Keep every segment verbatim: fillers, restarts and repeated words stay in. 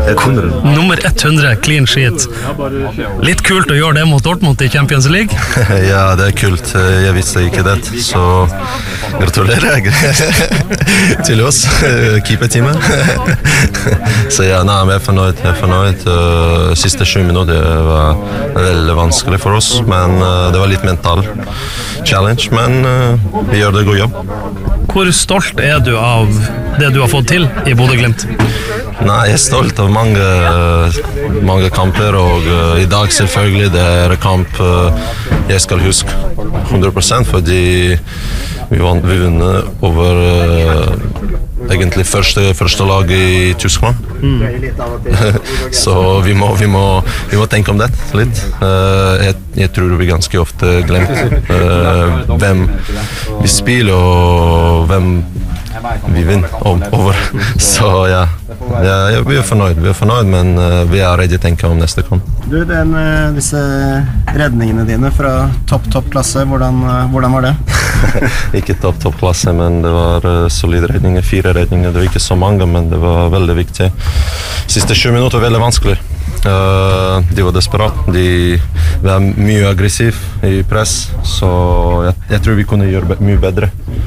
hundre. Nummer hundre, clean sheet. Litt kult å gjøre det mot Dortmund i Champions League. Ja, det er kult. Jeg visste ikke det, så gratulerer til oss, keeperteamet. Så ja, nei, jeg er fornøyd. Jeg er fornøyd. Siste sju minutter var veldig vanskelig for oss, men det var litt mental challenge, men vi gjør det god jobb. Hvor stolt er du av det du har fått til i Bodø/Glimt? Nei, jeg er stolt av mange, mange kamper, og uh, i dag selvfølgelig det er en kamp uh, jeg skal huske hundre prosent, fordi vi vant vi vunnet over uh, egentlig første, første lag i Tyskland. Mm. Så vi må, vi, må, vi må tenke om det litt. Uh, jeg, jeg tror vi ganske ofte glemmer uh, hvem vi spiller og hvem vi vinner over. Så ja, ja, vi er fornøyd, vi er fornøyd, men uh, vi er redde å tenke om neste kamp. Du, den, disse redningene dine fra topp, topp klasse, hvordan, hvordan var det? Ikke topp, topp klasse, men det var uh, solide redninger, fire redninger. Det var ikke så mange, men det var veldig viktig. Siste tjue minutter var veldig vanskelig. Uh, de var desperat, de var mye aggressiv i press, så jeg, jeg tror vi kunne gjøre be- mye bedre.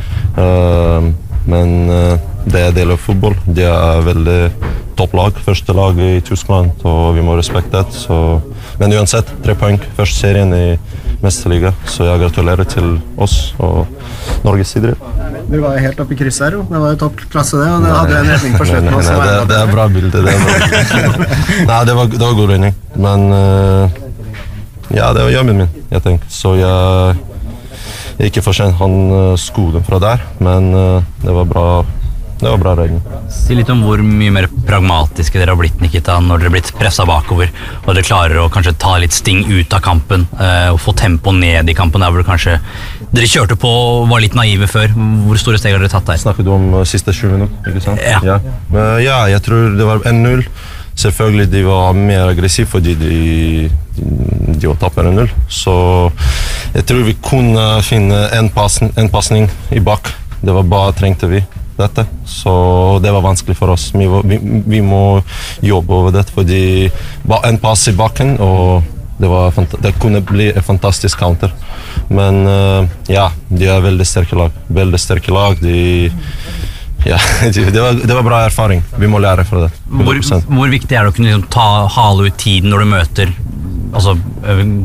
Uh, men uh, det er del av fotball. De er veldig topplag, første lag i Tyskland, og vi må respektere det. Så, men uansett, tre poeng, første serien i Mesterliga, så jeg gratulerer til oss og Norges idrett. Du var jo helt oppe i krysset her, jo. Det var jo toppklasse det, og det hadde en redning på slutten. Nei, nei, nei, det, det er bra bilde. Det, er bra. Nei, det, var, det var god redning, men uh, ja, det var jobben min, jeg tenker. Så jeg, jeg ikke fortjent han uh, skolen fra der, men uh, det var bra. Det var bra redning. Si litt om hvor mye mer pragmatiske dere har blitt, Nikita, når dere har blitt presset bakover, og dere klarer å kanskje ta litt sting ut av kampen, eh, og få tempo ned i kampen der hvor dere kanskje dere kjørte på og var litt naive før. Hvor store steg har dere tatt der? Snakker du om uh, siste tjue minutter, ikke sant? Ja. Ja. Uh, ja, jeg tror det var en null. Selvfølgelig de var mer aggressive fordi de, de, de var tapper en null. Så jeg tror vi kunne finne en, passen, en passning i bak. Det var bare trengte vi dette, så det var vanskelig for oss. Vi, vi, vi må jobbe over det, fordi bare en pass i bakken, og det, var, det kunne bli en fantastisk counter. Men uh, ja, de er veldig sterke lag. Veldig sterke lag. De, ja, de, det, var, det var bra erfaring. Vi må lære fra det. Hvor, hvor viktig er det å kunne liksom, ta, hale ut tiden når du møter altså